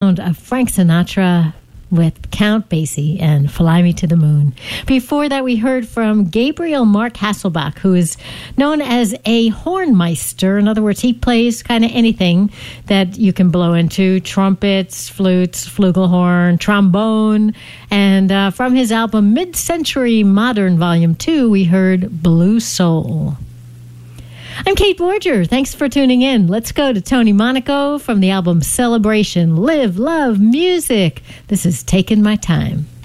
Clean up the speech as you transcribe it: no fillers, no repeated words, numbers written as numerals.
sound of Frank Sinatra with Count Basie and Fly Me to the Moon. Before that, we heard from Gabriel Mark Hasselbach, who is known as a hornmeister. In other words, he plays kind of anything that you can blow into: trumpets, flutes, flugelhorn, trombone. And from his album Mid-Century Modern Volume 2, we heard Blue Soul. I'm Kate Borger. Thanks for tuning in. Let's go to Tony Monaco from the album Celebration, Live, Love, Music. This is Taking My Time.